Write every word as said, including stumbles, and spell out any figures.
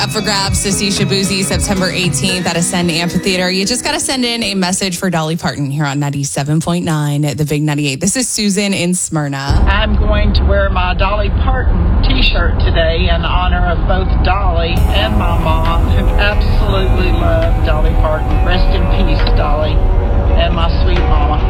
Up for grabs to see Shaboozey September eighteenth at Ascend Amphitheater. You just got to send in a message for Dolly Parton here on ninety-seven point nine at the Big ninety-eight. This is Susan in Smyrna. I'm going to wear my Dolly Parton t-shirt today in honor of both Dolly and my mom, who absolutely loved Dolly Parton. Rest in peace, Dolly, and my sweet mama.